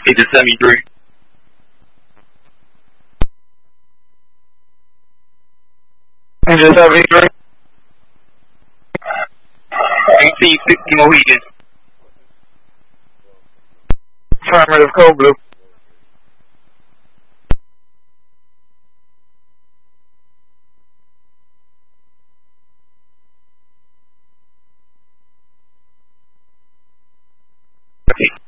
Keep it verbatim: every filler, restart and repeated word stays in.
Agent seventy-three. Agent seventy-three. eighteen sixty Mohegan. Affirmative, code blue. Okay.